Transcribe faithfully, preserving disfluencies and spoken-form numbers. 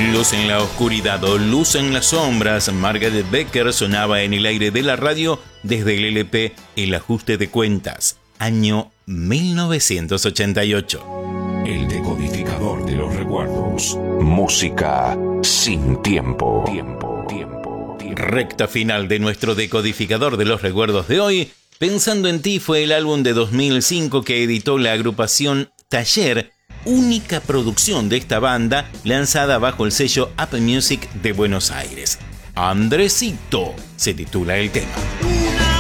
Luz en la oscuridad o Luz en las sombras, Margaret Becker sonaba en el aire de la radio desde el L P El ajuste de cuentas, año mil novecientos ochenta y ocho. El decodificador de los recuerdos. Música sin tiempo. Tiempo, tiempo, tiempo. Recta final de nuestro decodificador de los recuerdos de hoy. Pensando en ti fue el álbum de dos mil cinco que editó la agrupación Taller, única producción de esta banda lanzada bajo el sello Apple Music de Buenos Aires. Andresito se titula el tema.